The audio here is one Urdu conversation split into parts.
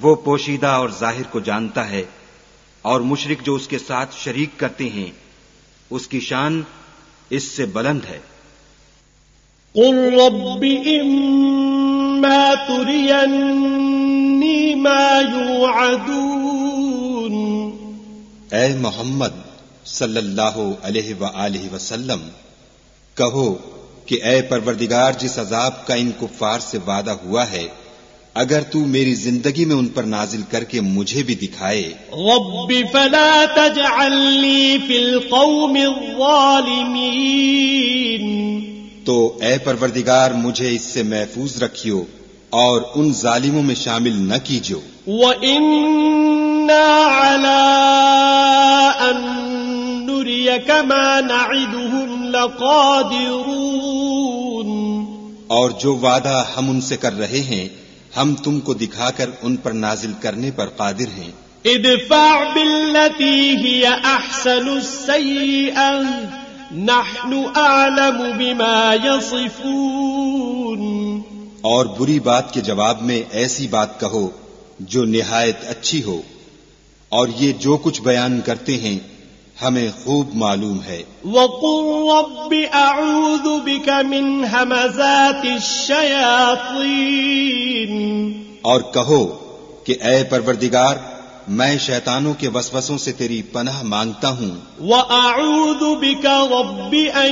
وہ پوشیدہ اور ظاہر کو جانتا ہے، اور مشرک جو اس کے ساتھ شریک کرتے ہیں اس کی شان اس سے بلند ہے۔ قل رب اما ترینی ما یوعدون، اے محمد صلی اللہ علیہ وآلہ وسلم کہو کہ اے پروردگار جس عذاب کا ان کفار سے وعدہ ہوا ہے اگر تو میری زندگی میں ان پر نازل کر کے مجھے بھی دکھائے۔ رب فلا تجعلنی فی القوم الظالمین، تو اے پروردگار مجھے اس سے محفوظ رکھیو اور ان ظالموں میں شامل نہ کیجو۔ وَإِنَّا عَلَىٰ أَن نُّرِيَكَ مَا نَعِدُهُمْ لَقَادِرُونَ، اور جو وعدہ ہم ان سے کر رہے ہیں ہم تم کو دکھا کر ان پر نازل کرنے پر قادر ہیں۔ ادفع بالتي هي احسن السيئة نحن اعلم بما يصفون، اور بری بات کے جواب میں ایسی بات کہو جو نہایت اچھی ہو، اور یہ جو کچھ بیان کرتے ہیں ہمیں خوب معلوم ہے۔ وقل رب اعوذ بك من همزات الشياطين، اور کہو کہ اے پروردگار میں شیطانوں کے وسوسوں سے تیری پناہ مانگتا ہوں، وَأَعُوذُ بِكَ رَبِّ أَن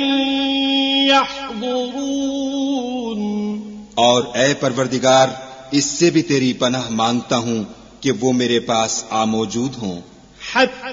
يَحْضُرُونَ، اور اے پروردگار اس سے بھی تیری پناہ مانگتا ہوں کہ وہ میرے پاس آ موجود ہوں۔